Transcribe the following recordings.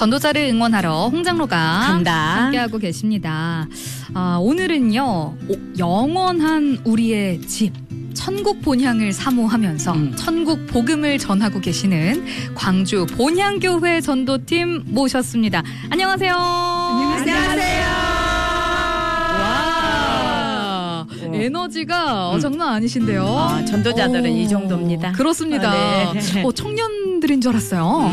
전도자를 응원하러 홍장로가 간다. 함께하고 계십니다. 오늘은요, 영원한 우리의 집, 천국 본향을 사모하면서 천국 복음을 전하고 계시는 광주 본향교회 전도팀 모셨습니다. 안녕하세요. 안녕하세요. 에너지가 장난 아니신데요. 전도자들은 이 정도입니다. 그렇습니다. 네. 청년들인 줄 알았어요.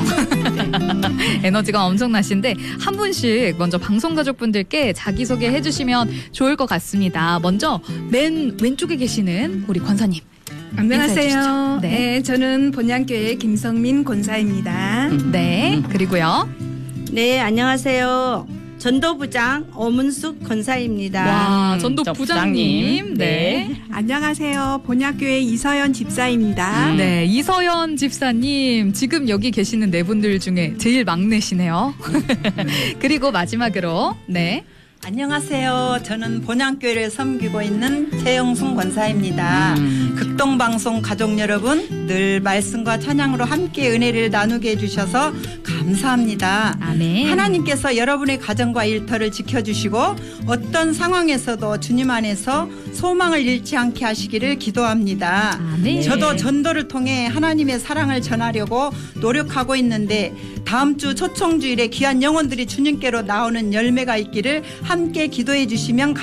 에너지가 엄청나신데 한 분씩 먼저 방송 가족분들께 자기소개 해주시면 좋을 것 같습니다. 먼저 맨 왼쪽에 계시는 우리 권사님. 안녕하세요. 네. 네, 저는 본향교회 김성민 권사입니다. 네, 그리고요. 네, 안녕하세요. 전도부장 오문숙 권사입니다. 와, 전도 부장님. 네. 안녕하세요. 본향교회 이서연 집사입니다. 네, 이서연 집사님. 지금 여기 계시는 네 분들 중에 제일 막내시네요. 그리고 마지막으로, 네. 안녕하세요. 저는 본향교회를 섬기고 있는 최영순 권사입니다. 극동방송 가족 여러분, 늘 말씀과 찬양으로 함께 은혜를 나누게 해주셔서 감사합니다. 아멘. 하나님께서 여러분의 가정과 일터를 지켜주시고 어떤 상황에서도 주님 안에서 소망을 잃지 않게 하시기를 기도합니다. 아멘. 저도 전도를 통해 하나님의 사랑을 전하려고 노력하고 있는데 다음 주 초청주일에 귀한 영혼들이 주님께로 나오는 열매가 있기를 함께 기도해 주시면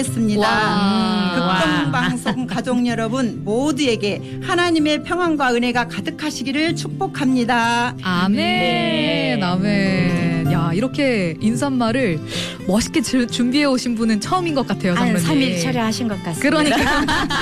감사하겠습니다. 극동방송 가족 여러분 모두에게 하나님의 평안과 은혜가 가득하시기를 축복합니다. 아멘. 네. 아멘. 야, 이렇게 인사말을 멋있게 준비해 오신 분은 처음인 것 같아요, 한 장로님. 3일 철회하신 것 같습니다. 그러니까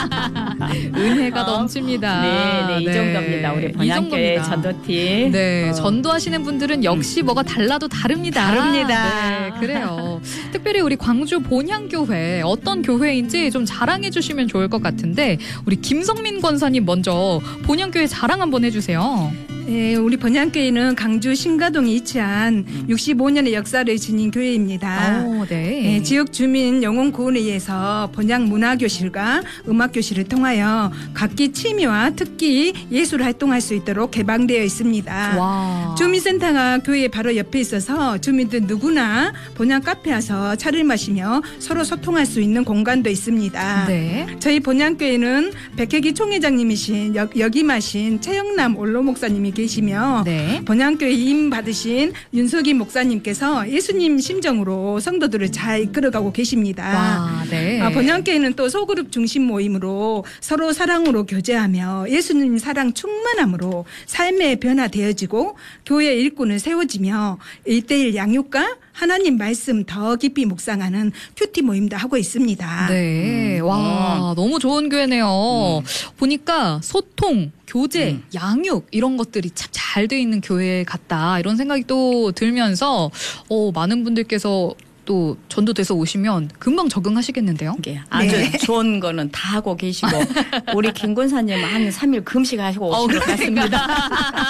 은혜가 넘칩니다. 네, 이 정도입니다. 우리 본향교회 전도팀. 네, 전도하시는 분들은 역시 뭐가 달라도 다릅니다. 다릅니다. 네, 그래요. 특별히 우리 광주 본향교회 어떤 교회인지 좀 자랑해 주시면 좋을 것 같은데 우리 김성민 권사님 먼저 본향교회 자랑 한번 해주세요. 네, 우리 본향교회는 강주 신가동에 위치한 65년의 역사를 지닌 교회입니다. 네. 지역 주민 영혼 구원을 위해서 본향 문화교실과 음악교실을 통하여 각기 취미와 특기 예술 활동할 수 있도록 개방되어 있습니다. 와. 주민센터가 교회 바로 옆에 있어서 주민들 누구나 본향 카페 와서 차를 마시며 서로 소통할 수 있는 공간도 있습니다. 네. 저희 본향교회는 백혜기 총회장님이신 역임하신 최영남 원로 목사님이 계시며 네. 본향교회 임 받으신 윤석희 목사님께서 예수님 심정으로 성도들을 잘 이끌어가고 계십니다. 와, 네. 본향교회는 또 소그룹 중심 모임으로 서로 사랑으로 교제하며 예수님 사랑 충만함으로 삶의 변화되어지고 교회 일꾼을 세워지며 1:1 양육과 하나님 말씀 더 깊이 묵상하는 큐티 모임도 하고 있습니다. 네. 와, 너무 좋은 교회네요. 보니까 소통, 교제, 양육 이런 것들이 참 잘 돼 있는 교회 같다. 이런 생각이 또 들면서 많은 분들께서 또 전도돼서 오시면 금방 적응하시겠는데요? 아주 네. 좋은 거는 다 하고 계시고 우리 김 권사님은 한 3일 금식하시고 오신 것 같습니다.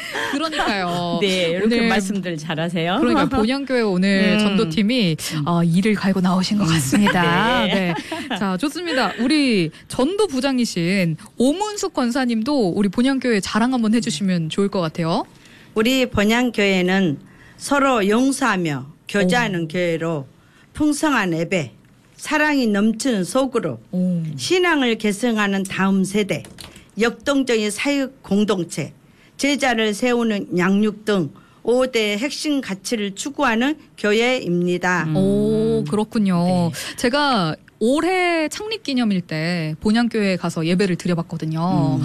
그러니까요. 네, 이렇게 오늘 말씀들 잘하세요. 그러니까 본향교회 오늘 전도팀이 일을 갈고 나오신 것 같습니다. 네. 자, 좋습니다. 우리 전도 부장이신 오문숙 권사님도 우리 본향교회 자랑 한번 해주시면 좋을 것 같아요. 우리 본향교회는 서로 용서하며 교제하는 교회로 풍성한 예배, 사랑이 넘치는 소그룹, 신앙을 계승하는 다음 세대, 역동적인 사역 공동체, 제자를 세우는 양육 등 5대 핵심 가치를 추구하는 교회입니다. 오, 그렇군요. 네. 제가 올해 창립 기념일 때 본향교회에 가서 예배를 드려봤거든요.